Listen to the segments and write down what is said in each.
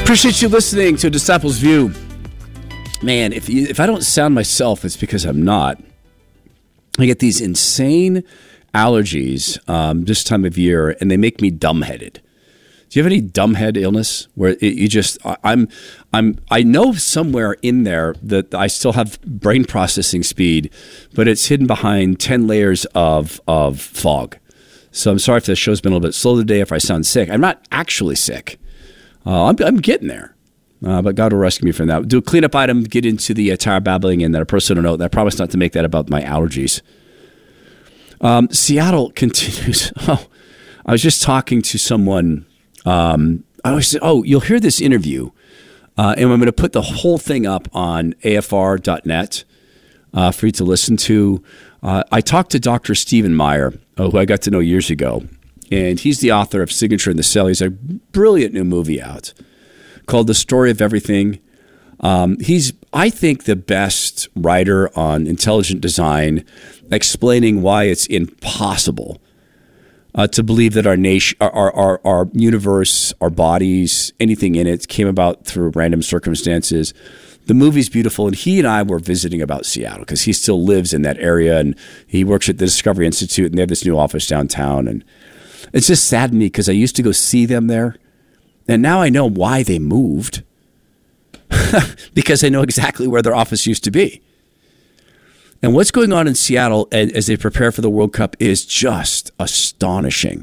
Appreciate you listening to Disciples View. Man, if I don't sound myself, it's because I'm not. I get these insane allergies this time of year, and they make me dumbheaded. Do you have any dumbhead illness where I know somewhere in there that I still have brain processing speed, but it's hidden behind 10 layers of fog. So I'm sorry if the show's been a little bit slow today, if I sound sick. I'm not actually sick. I'm getting there. But God will rescue me from that. Do a cleanup item, get into the tire babbling, and then a personal note. I promise not to make that about my allergies. Seattle continues. Oh, I was just talking to someone. I always say, you'll hear this interview, and I'm going to put the whole thing up on afr.net for you to listen to. I talked to Dr. Stephen Meyer, who I got to know years ago, and he's the author of Signature in the Cell. He's a brilliant new movie out called The Story of Everything. He's, I think, the best writer on intelligent design, explaining why it's impossible to believe that our nation, our universe, our bodies, anything in it came about through random circumstances. The movie's beautiful, and he and I were visiting about Seattle because he still lives in that area, and he works at the Discovery Institute, and they have this new office downtown. And it's just sad to me because I used to go see them there, and now I know why they moved because I know exactly where their office used to be. And what's going on in Seattle as they prepare for the World Cup is just astonishing.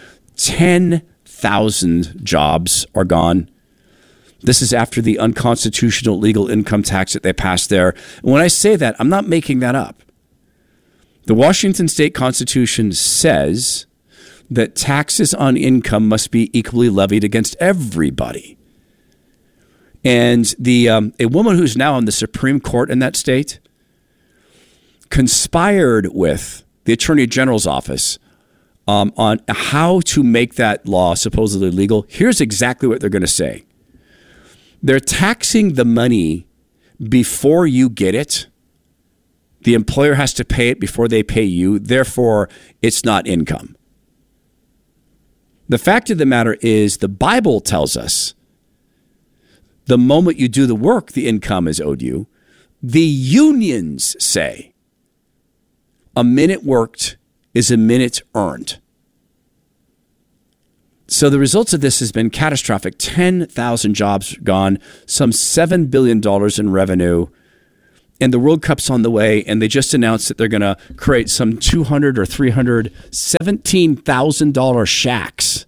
10,000 jobs are gone. This is after the unconstitutional legal income tax that they passed there. And when I say that, I'm not making that up. The Washington State Constitution says that taxes on income must be equally levied against everybody. And a woman who's now on the Supreme Court in that state conspired with the Attorney General's office on how to make that law supposedly legal. Here's exactly what they're going to say. They're taxing the money before you get it. The employer has to pay it before they pay you. Therefore, it's not income. The fact of the matter is the Bible tells us the moment you do the work, the income is owed you. The unions say a minute worked is a minute earned. So the results of this has been catastrophic. 10,000 jobs gone, some $7 billion in revenue. And the World Cup's on the way, and they just announced that they're going to create some $200 or $300, $17,000 shacks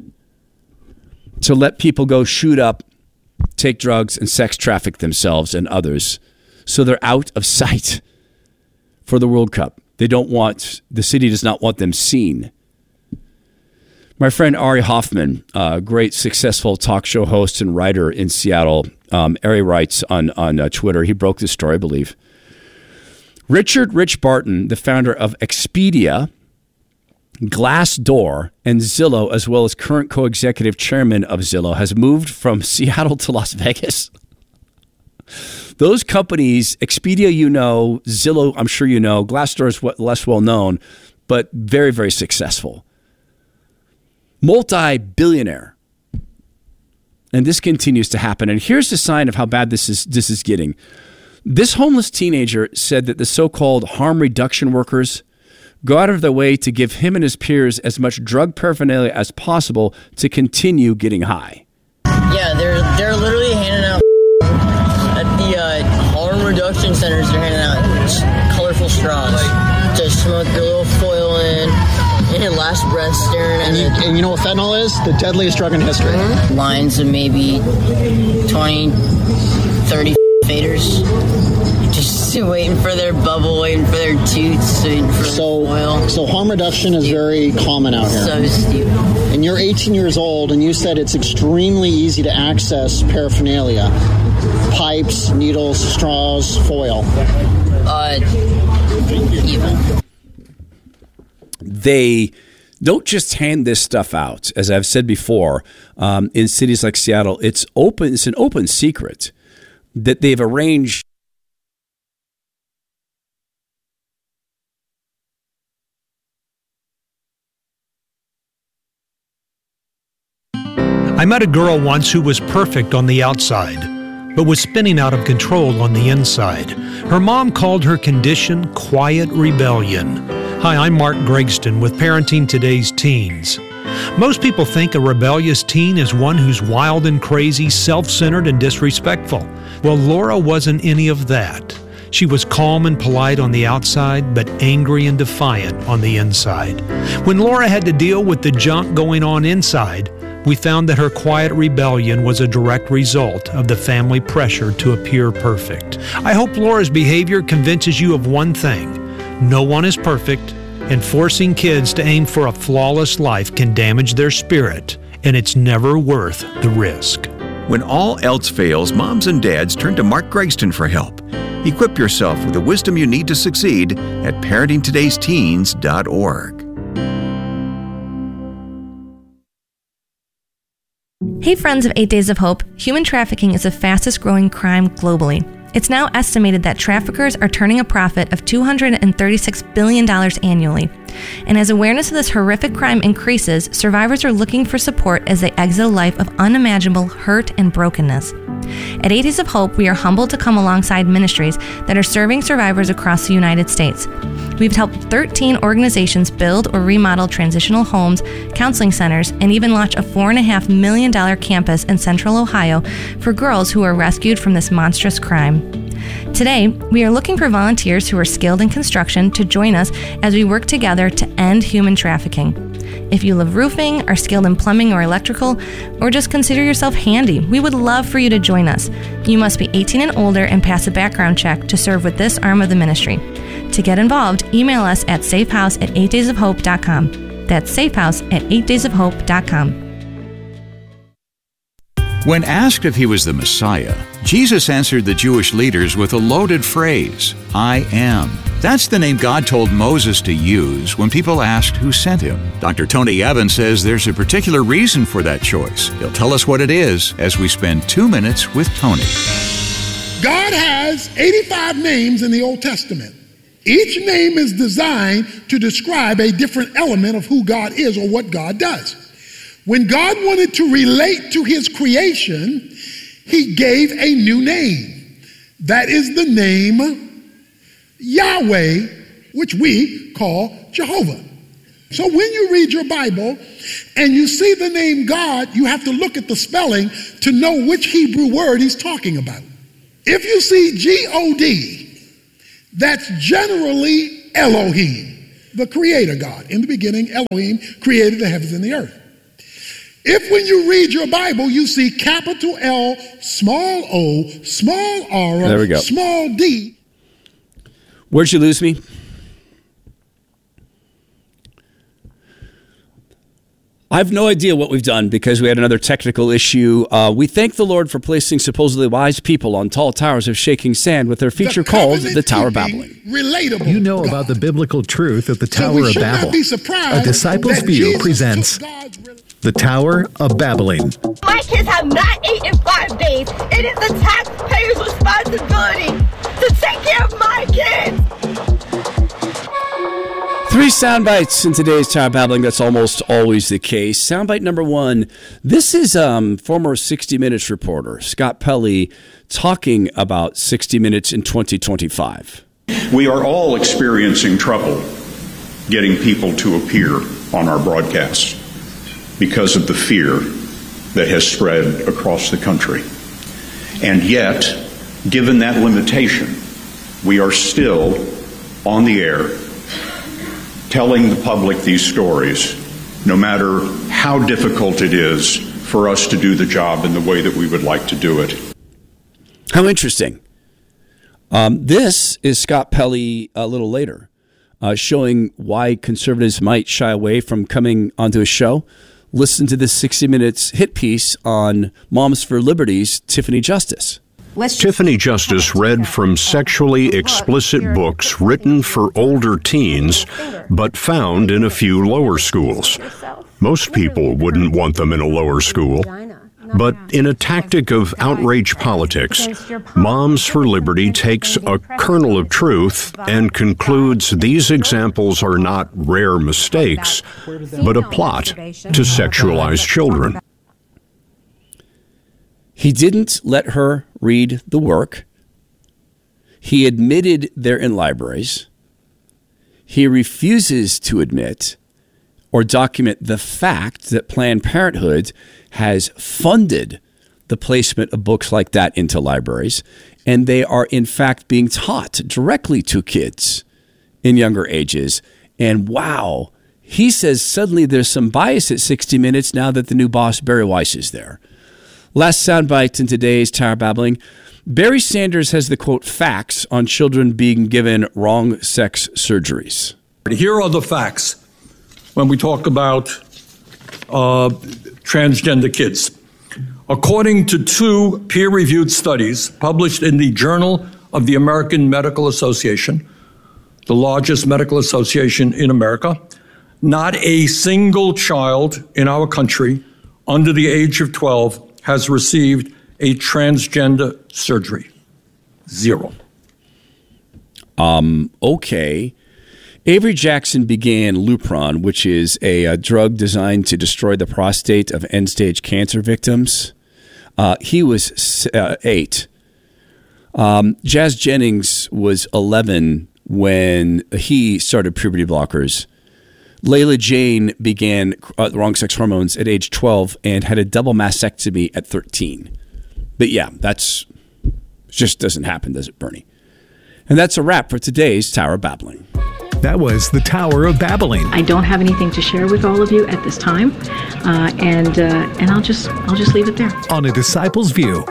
to let people go shoot up, take drugs, and sex traffic themselves and others. So they're out of sight for the World Cup. The city does not want them seen. My friend Ari Hoffman, a great successful talk show host and writer in Seattle, Ari writes on Twitter. He broke this story, I believe. Richard Rich Barton, the founder of Expedia, Glassdoor, and Zillow, as well as current co-executive chairman of Zillow, has moved from Seattle to Las Vegas. Those companies, Expedia, you know, Zillow, I'm sure you know, Glassdoor is less well known, but very, very successful. Multi-billionaire. And this continues to happen. And here's the sign of how bad this is getting. This homeless teenager said that the so-called harm reduction workers go out of their way to give him and his peers as much drug paraphernalia as possible to continue getting high. Yeah, they're literally handing out at the harm reduction centers. They're handing out colorful straws to smoke your little foil in your last breath, staring at it. And you know what fentanyl is? The deadliest drug in history. Mm-hmm. Lines of maybe 20, 30 faders. Just waiting for their bubble, waiting for their toots, waiting for oil. So harm reduction is very common out here. So stupid. And you're 18 years old, and you said it's extremely easy to access paraphernalia. Pipes, needles, straws, foil. Even. They don't just hand this stuff out. As I've said before, in cities like Seattle, it's an open secret that they've arranged. I met a girl once who was perfect on the outside, but was spinning out of control on the inside. Her mom called her condition quiet rebellion. Hi, I'm Mark Gregston with Parenting Today's Teens. Most people think a rebellious teen is one who's wild and crazy, self-centered and disrespectful. Well, Laura wasn't any of that. She was calm and polite on the outside, but angry and defiant on the inside. When Laura had to deal with the junk going on inside, we found that her quiet rebellion was a direct result of the family pressure to appear perfect. I hope Laura's behavior convinces you of one thing: no one is perfect, and forcing kids to aim for a flawless life can damage their spirit, and it's never worth the risk. When all else fails, moms and dads turn to Mark Gregston for help. Equip yourself with the wisdom you need to succeed at parentingtodaysteens.org. Hey friends of 8 Days of Hope, human trafficking is the fastest growing crime globally. It's now estimated that traffickers are turning a profit of $236 billion annually. And as awareness of this horrific crime increases, survivors are looking for support as they exit a life of unimaginable hurt and brokenness. At 8 Days of Hope, we are humbled to come alongside ministries that are serving survivors across the United States. We've helped 13 organizations build or remodel transitional homes, counseling centers, and even launch a $4.5 million campus in Central Ohio for girls who are rescued from this monstrous crime. Today, we are looking for volunteers who are skilled in construction to join us as we work together to end human trafficking. If you love roofing, are skilled in plumbing or electrical, or just consider yourself handy, we would love for you to join us. You must be 18 and older and pass a background check to serve with this arm of the ministry. To get involved, email us at safehouse@8daysofhope.com. That's safehouse@8daysofhope.com. When asked if he was the Messiah, Jesus answered the Jewish leaders with a loaded phrase, I am. That's the name God told Moses to use when people asked who sent him. Dr. Tony Evans says there's a particular reason for that choice. He'll tell us what it is as we spend 2 minutes with Tony. God has 85 names in the Old Testament. Each name is designed to describe a different element of who God is or what God does. When God wanted to relate to his creation, he gave a new name. That is the name Yahweh, which we call Jehovah. So when you read your Bible and you see the name God, you have to look at the spelling to know which Hebrew word he's talking about. If you see G-O-D, that's generally Elohim, the creator God. In the beginning, Elohim created the heavens and the earth. If when you read your Bible, you see capital L, small o, small r, there we go. Small d. Where'd you lose me? I have no idea what we've done because we had another technical issue. We thank the Lord for placing supposedly wise people on tall towers of shaking sand with their feature called the Tower of Babel. Relatable. You know about the biblical truth of the Tower of Babel. A Disciples View presents The Tower of Babbling. My kids have not eaten in 5 days. It is the taxpayer's responsibility to take care of my kids. 3 sound bites in today's Tower of Babbling. That's almost always the case. Soundbite number 1. This is former 60 Minutes reporter Scott Pelley talking about 60 Minutes in 2025. We are all experiencing trouble getting people to appear on our broadcasts because of the fear that has spread across the country. And yet, given that limitation, we are still on the air telling the public these stories, no matter how difficult it is for us to do the job in the way that we would like to do it. How interesting. This is Scott Pelley a little later, showing why conservatives might shy away from coming onto a show. Listen to this 60 Minutes hit piece on Moms for Liberty's Tiffany Justice. Tiffany Justice read from sexually explicit books written for older teens, but found in a few lower schools. Most people wouldn't want them in a lower school. But in a tactic of outrage politics, Moms for Liberty takes a kernel of truth and concludes these examples are not rare mistakes, but a plot to sexualize children. He didn't let her read the work. He admitted they're in libraries. He refuses to admit or document the fact that Planned Parenthood has funded the placement of books like that into libraries, and they are in fact being taught directly to kids in younger ages. And wow, he says suddenly there's some bias at 60 Minutes now that the new boss, Bari Weiss, is there. Last soundbite in today's Tower Babbling. Barry Sanders has the, quote, facts on children being given wrong sex surgeries. Here are the facts when we talk about transgender kids. According to 2 peer-reviewed studies published in the Journal of the American Medical Association, the largest medical association in America, not a single child in our country under the age of 12 has received a transgender surgery. 0. Okay. Avery Jackson began Lupron, which is a drug designed to destroy the prostate of end-stage cancer victims. He was 8. Jazz Jennings was 11 when he started puberty blockers. Layla Jane began the wrong sex hormones at age 12 and had a double mastectomy at 13. But yeah, that's just doesn't happen, does it, Bernie? And that's a wrap for today's Tower Babbling. That was the Tower of Babbling. I don't have anything to share with all of you at this time, and I'll just leave it there. On A Disciple's View.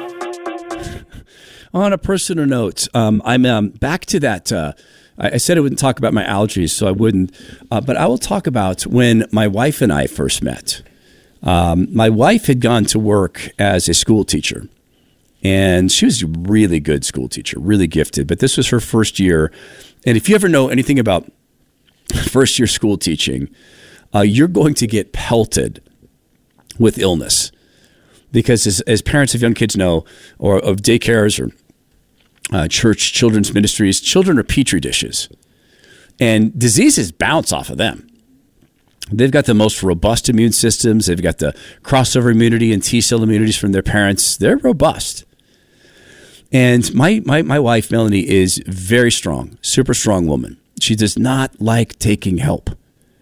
On a personal note, I'm back to that. I said I wouldn't talk about my allergies, so I wouldn't. But I will talk about when my wife and I first met. My wife had gone to work as a school teacher, and she was a really good school teacher, really gifted. But this was her first year. And if you ever know anything about first year school teaching, you're going to get pelted with illness. Because as parents of young kids know, or of daycares or church children's ministries, children are petri dishes. And diseases bounce off of them. They've got the most robust immune systems. They've got the crossover immunity and T-cell immunities from their parents. They're robust. And my wife, Melanie, is very strong, super strong woman. She does not like taking help.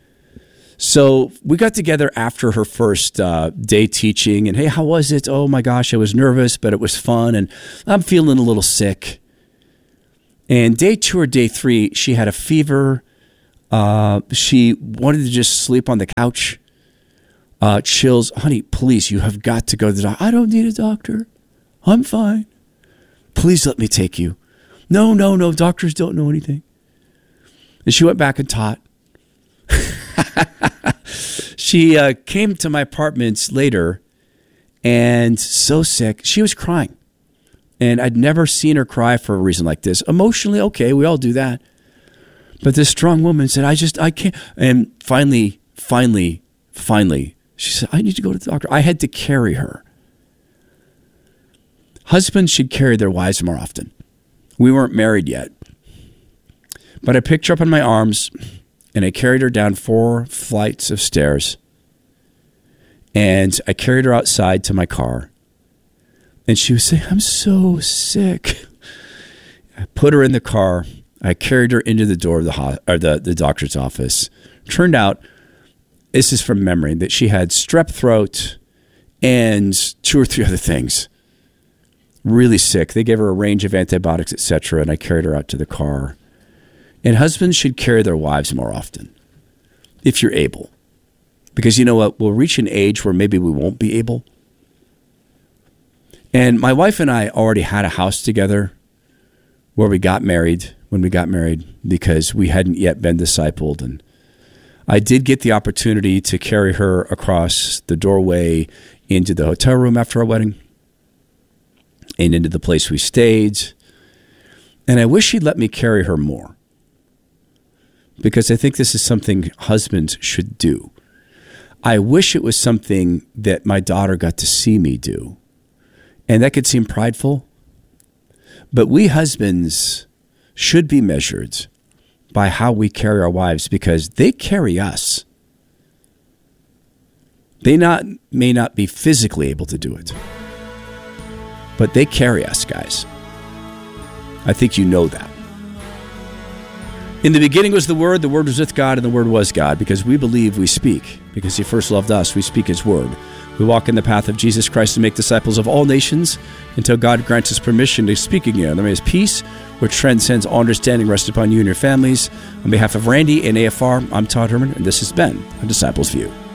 So we got together after her first day teaching, and hey, how was it? Oh my gosh, I was nervous, but it was fun, and I'm feeling a little sick. And day 2 or day 3, she had a fever. She wanted to just sleep on the couch. Chills. Honey, please, you have got to go to the doctor. I don't need a doctor. I'm fine. Please let me take you. No, doctors don't know anything. And she went back and taught. She came to my apartment later and so sick. She was crying. And I'd never seen her cry for a reason like this. Emotionally, okay, we all do that. But this strong woman said, I can't. And finally, she said, I need to go to the doctor. I had to carry her. Husbands should carry their wives more often. We weren't married yet. But I picked her up in my arms and I carried her down 4 flights of stairs. And I carried her outside to my car. And she was saying, I'm so sick. I put her in the car. I carried her into the door of the doctor's office. Turned out, this is from memory, that she had strep throat and 2 or 3 other things. Really sick. They gave her a range of antibiotics, etc., and I carried her out to the car. And husbands should carry their wives more often, if you're able. Because you know what? We'll reach an age where maybe we won't be able. And my wife and I already had a house together where we got married, when we got married, because we hadn't yet been discipled. And I did get the opportunity to carry her across the doorway into the hotel room after our wedding and into the place we stayed. And I wish she'd let me carry her more, because I think this is something husbands should do. I wish it was something that my daughter got to see me do. And that could seem prideful, but we husbands should be measured by how we carry our wives, because they carry us. They may not be physically able to do it, but they carry us, guys. I think you know that. In the beginning was the Word was with God, and the Word was God. Because we believe, we speak. Because he first loved us, we speak his word. We walk in the path of Jesus Christ to make disciples of all nations until God grants us permission to speak again. There may his peace, which transcends all understanding, rest upon you and your families. On behalf of Randy and AFR, I'm Todd Herman, and this has been A Disciple's View.